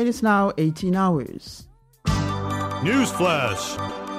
It is now 18 hours. News Flash.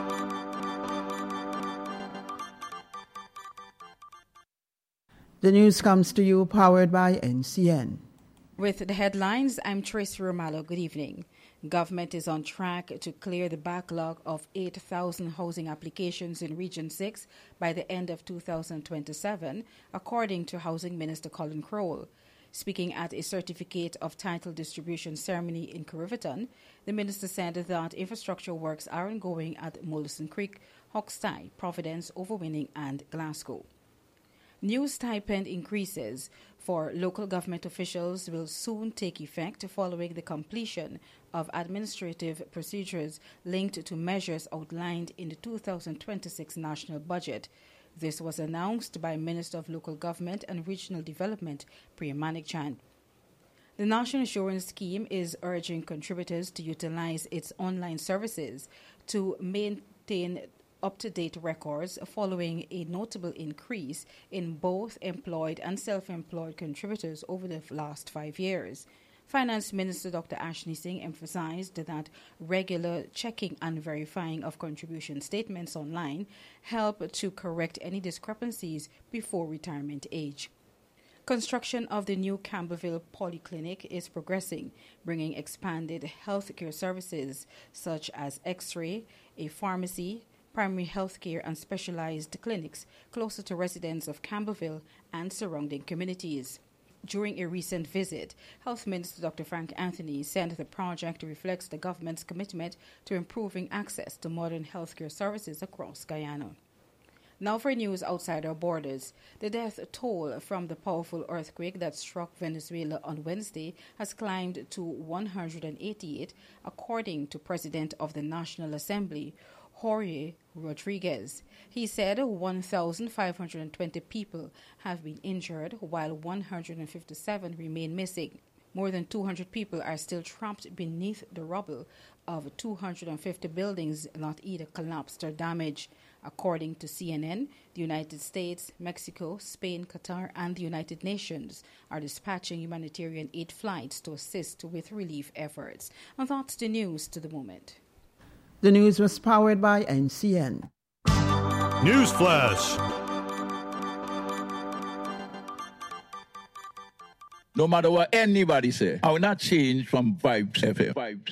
The news comes to you powered by NCN. With the headlines, I'm Tracy Romalo. Good evening. Government is on track to clear the backlog of 8,000 housing applications in Region 6 by the end of 2027, according to Housing Minister Colin Crowell. Speaking at a certificate of title distribution ceremony in Corriverton, the minister said that infrastructure works are ongoing at Mollison Creek, Hoxtie, Providence, Overwinning and Glasgow. New stipend increases for local government officials will soon take effect following the completion of administrative procedures linked to measures outlined in the 2026 national budget. This was announced by Minister of Local Government and Regional Development, Priya Manikchand. The National Insurance Scheme is urging contributors to utilize its online services to maintain up-to-date records following a notable increase in both employed and self-employed contributors over the last 5 years. Finance Minister Dr. Ashni Singh emphasized that regular checking and verifying of contribution statements online help to correct any discrepancies before retirement age. Construction of the new Campbellville Polyclinic is progressing, bringing expanded healthcare services such as X-ray, a pharmacy, primary health care and specialized clinics closer to residents of Campbellville and surrounding communities. During a recent visit, Health Minister Dr. Frank Anthony said the project reflects the government's commitment to improving access to modern healthcare services across Guyana. Now for news outside our borders. The death toll from the powerful earthquake that struck Venezuela on Wednesday has climbed to 188, according to President of the National Assembly, Jorge Rodriguez. He said 1,520 people have been injured, while 157 remain missing. More than 200 people are still trapped beneath the rubble of 250 buildings not either collapsed or damaged. According to CNN, the United States, Mexico, Spain, Qatar, and the United Nations are dispatching humanitarian aid flights to assist with relief efforts. And that's the news to the moment. The news was powered by NCN. News Flash. No matter what anybody say, I will not change from Vibes FM.